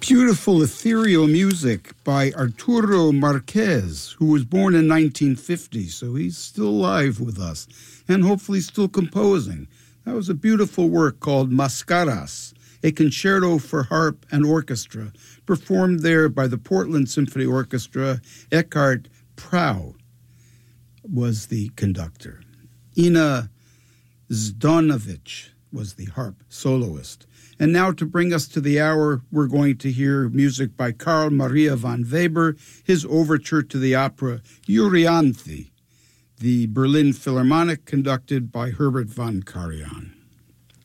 Beautiful ethereal music by Arturo Marquez, who was born in 1950, so he's still alive with us, and hopefully still composing. That was a beautiful work called Mascaras, a concerto for harp and orchestra, performed there by the Portland Symphony Orchestra. Eckhart Prau was the conductor. Ina Zdonovich was the harp soloist. And now to bring us to the hour, we're going to hear music by Carl Maria von Weber, his overture to the opera Euryanthe, the Berlin Philharmonic, conducted by Herbert von Karajan.